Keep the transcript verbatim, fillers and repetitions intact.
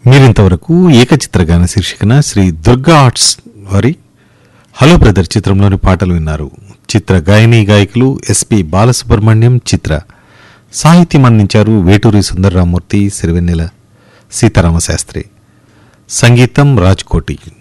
మీరింతవరకు ఏకచిత్రగాన శీర్షికన శ్రీ దుర్గా ఆర్ట్స్ వారి హలో బ్రదర్ చిత్రంలోని పాటలు విన్నారు. చిత్ర గాయని గాయకులు ఎస్పి బాలసుబ్రహ్మణ్యం, చిత్ర. సాహిత్యం అందించారు వేటూరి సుందరరామూర్తి, సిరివెన్నెల సీతారామశాస్త్రి. సంగీతం రాజ్కోటి.